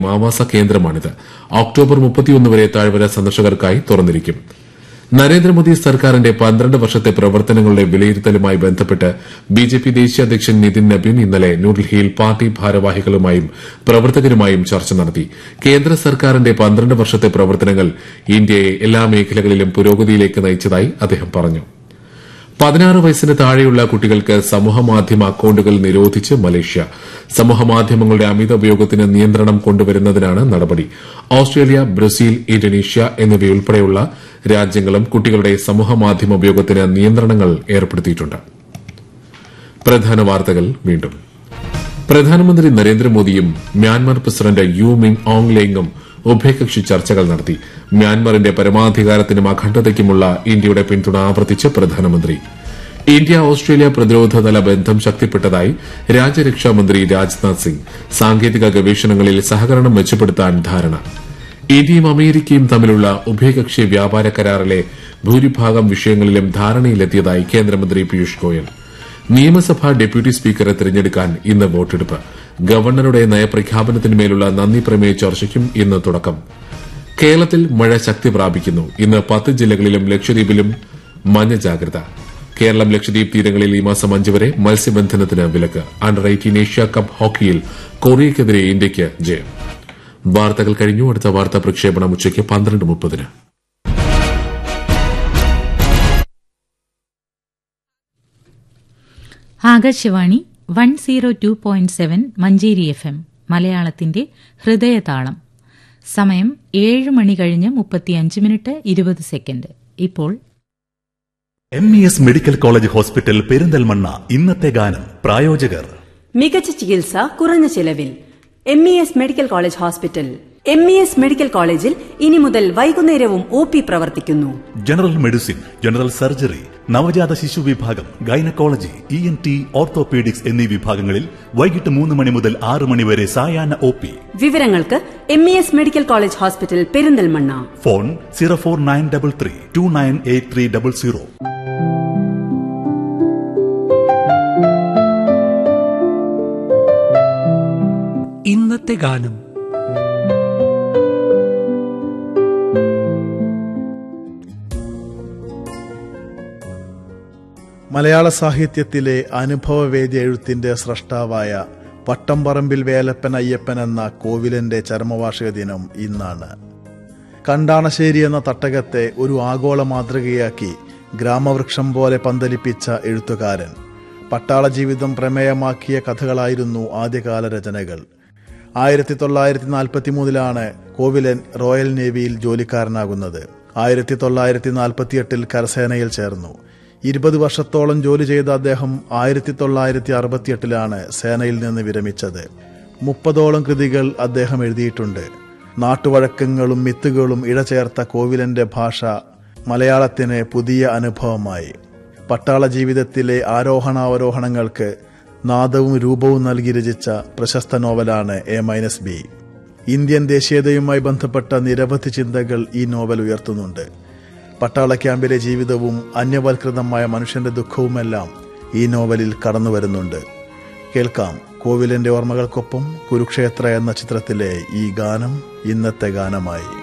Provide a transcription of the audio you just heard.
ആവാസ കേന്ദ്രമാണിത്. ഒക്ടോബർ 31 വരെ താഴ്വര സന്ദർശകർക്കായി തുറന്നിരിക്കും. നരേന്ദ്രമോദി സർക്കാരിന്റെ 12 വർഷത്തെ പ്രവർത്തനങ്ങളുടെ വിലയിരുത്തലുമായി ബന്ധപ്പെട്ട് ബിജെപി ദേശീയ അധ്യക്ഷൻ നിതിൻ നബീൻ ഇന്നലെ ന്യൂഡൽഹിയിൽ പാർട്ടി ഭാരവാഹികളുമായും പ്രവർത്തകരുമായും ചർച്ച നടത്തി. കേന്ദ്ര സർക്കാരിന്റെ 12 വർഷത്തെ പ്രവർത്തനങ്ങൾ ഇന്ത്യയെ എല്ലാ മേഖലകളിലും പുരോഗതിയിലേക്ക് നയിച്ചതായി അദ്ദേഹം പറഞ്ഞു. 16 വയസ്സിന് താഴെയുള്ള കുട്ടികൾക്ക് സമൂഹമാധ്യമ അക്കൌണ്ടുകൾ നിരോധിച്ച് മലേഷ്യ. സമൂഹമാധ്യമങ്ങളുടെ അമിത ഉപയോഗത്തിന് നിയന്ത്രണം കൊണ്ടുവരുന്നതിനാണ് നടപടി. ഓസ്ട്രേലിയ, ബ്രസീൽ, ഇന്തോനേഷ്യ എന്നിവയുൾപ്പെടെയുള്ള രാജ്യങ്ങളും കുട്ടികളുടെ സമൂഹമാധ്യമ ഉപയോഗത്തിന് നിയന്ത്രണങ്ങൾ ഏർപ്പെടുത്തിയിട്ടുണ്ട്. പ്രധാന വാർത്തകൾ വീണ്ടും. പ്രധാനമന്ത്രി നരേന്ദ്രമോദിയും മ്യാൻമാർ പ്രസിഡന്റ് യു മിങ് ഓങ് ലേങ്ങും ഉഭയകക്ഷി ചർച്ചകൾ നടത്തി. മ്യാൻമാറിന്റെ പരമാധികാരത്തിനും അഖണ്ഡതയ്ക്കുമുള്ള ഇന്ത്യയുടെ പിന്തുണ ആവർത്തിച്ച് പ്രധാനമന്ത്രി. ഇന്ത്യ ഓസ്ട്രേലിയ പ്രതിരോധതല ബന്ധം ശക്തിപ്പെട്ടതായി രാജ്യരക്ഷാമന്ത്രി രാജ്നാഥ് സിംഗ്. സാങ്കേതിക ഗവേഷണങ്ങളിൽ സഹകരണം മെച്ചപ്പെടുത്താൻ ധാരണ. ഇന്ത്യയും അമേരിക്കയും തമ്മിലുള്ള ഉഭയകക്ഷി വ്യാപാര കരാറിലെ ഭൂരിഭാഗം വിഷയങ്ങളിലും ധാരണയിലെത്തിയതായി കേന്ദ്രമന്ത്രി പീയൂഷ് ഗോയൽ. നിയമസഭാ ഡെപ്യൂട്ടി സ്പീക്കറെ തെരഞ്ഞെടുക്കാൻ ഇന്ന് വോട്ടെടുപ്പ്. ഗവർണറുടെ നയപ്രഖ്യാപനത്തിന്മേലുള്ള നന്ദി പ്രമേയ ചർച്ചയ്ക്കും ഇന്ന് തുടക്കം. കേരളത്തിൽ മഴ ശക്തി പ്രാപിക്കുന്നു. ഇന്ന് 10 ജില്ലകളിലും ലക്ഷദ്വീപിലും മഞ്ഞ ജാഗ്രത. കേരളം ലക്ഷദ്വീപ് തീരങ്ങളിൽ ഈ മാസം 5 വരെ മത്സ്യബന്ധനത്തിന് വിലക്ക്. അണ്ടർ 18 ഏഷ്യ കപ്പ് ഹോക്കിയിൽ കൊറിയയ്ക്കെതിരെ ഇന്ത്യയ്ക്ക് ജയം. വാർത്തകൾ കഴിഞ്ഞു. അടുത്ത വാർത്താ പ്രക്ഷേപണം ഉച്ചയ്ക്ക് 12:30. ആകാശവാണി 102.7 മഞ്ചേരി FM മലയാളത്തിന്റെ ഹൃദയതാളം. സമയം 7 മണി കഴിഞ്ഞ് 35 20 സെക്കൻഡ്. ഇപ്പോൾ MES medical college hospital Perinthalmanna ഇന്നത്തെ ഗാനം. പ്രായോജകർ മികച്ച ചികിത്സ കുറഞ്ഞ ചെലവിൽ. MES medical college hospital. MES medical കോളേജിൽ ഇനി മുതൽ വൈകുന്നേരവും OP പ്രവർത്തിക്കുന്നു. ജനറൽ മെഡിസിൻ, ജനറൽ സർജറി, നവജാത ശിശു വിഭാഗം, ഗൈനക്കോളജി, ENT, ഓർത്തോപീഡിക്സ് എന്നീ വിഭാഗങ്ങളിൽ വൈകിട്ട് 3 മണി മുതൽ 6 മണി വരെ സായാഹ്ന OP. വിവരങ്ങൾക്ക് MES medical college hospital Perinthalmanna. Phone 04933 298300. ഇന്നത്തെ ഗാനം. മലയാള സാഹിത്യത്തിലെ അനുഭവവേദ്യ എഴുത്തിന്റെ സ്രഷ്ടാവായ പട്ടംപറമ്പിൽ വേലപ്പൻ അയ്യപ്പൻ എന്ന കോവിലന്റെ ചരമവാർഷിക ദിനം ഇന്നാണ്. കണ്ടാണശ്ശേരി എന്ന തട്ടകത്തെ ഒരു ആഗോള മാതൃകയാക്കി ഗ്രാമവൃക്ഷം പോലെ പന്തലിപ്പിച്ച എഴുത്തുകാരൻ. പട്ടാള ജീവിതം പ്രമേയമാക്കിയ കഥകളായിരുന്നു ആദ്യകാല രചനകൾ. 1943 കോവിലൻ റോയൽ നേവിയിൽ ജോലിക്കാരനാകുന്നത്. 1948 കരസേനയിൽ ചേർന്നു. 20 വർഷത്തോളം ജോലി ചെയ്ത അദ്ദേഹം 1968 സേനയിൽ നിന്ന് വിരമിച്ചത്. 30ഓളം കൃതികൾ അദ്ദേഹം എഴുതിയിട്ടുണ്ട്. നാട്ടുവഴക്കങ്ങളും മിത്തുകളും ഇഴചേർത്ത കോവിലന്റെ ഭാഷ മലയാളത്തിന് പുതിയ അനുഭവമായി. പട്ടാള ജീവിതത്തിലെ ആരോഹണാവരോഹണങ്ങൾക്ക് നാദവും രൂപവും നൽകി രചിച്ച പ്രശസ്ത നോവലാണ് A-B. ഇന്ത്യൻ ദേശീയതയുമായി ബന്ധപ്പെട്ട നിരവധി ചിന്തകൾ ഈ നോവൽ ഉയർത്തുന്നുണ്ട്. പട്ടാള ക്യാമ്പിലെ ജീവിതവും അന്യവൽകൃതമായ മനുഷ്യന്റെ ദുഃഖവുമെല്ലാം ഈ നോവലിൽ കടന്നുവരുന്നുണ്ട്. കേൾക്കാം കോവിലന്റെ ഓർമ്മകൾക്കൊപ്പം കുരുക്ഷേത്ര എന്ന ചിത്രത്തിലെ ഈ ഗാനം ഇന്നത്തെ ഗാനമായി.